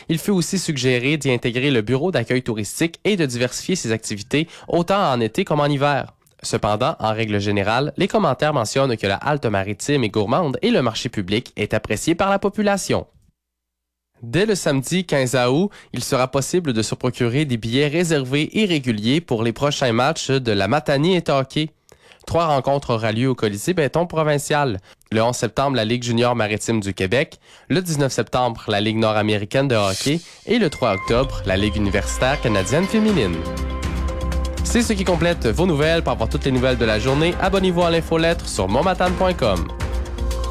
Il fut aussi suggéré d'y intégrer le bureau d'accueil touristique et de diversifier ses activités autant en été comme en hiver. Cependant, en règle générale, les commentaires mentionnent que la halte maritime est gourmande et le marché public est apprécié par la population. Dès le samedi 15 août, il sera possible de se procurer des billets réservés et réguliers pour les prochains matchs de la Matanie et Hockey. 3 rencontres aura lieu au Colisée Béton provincial. Le 11 septembre, la Ligue junior maritime du Québec. Le 19 septembre, la Ligue nord-américaine de hockey. Et le 3 octobre, la Ligue universitaire canadienne féminine. C'est ce qui complète vos nouvelles. Pour avoir toutes les nouvelles de la journée, abonnez-vous à l'infolettre sur montmatane.com.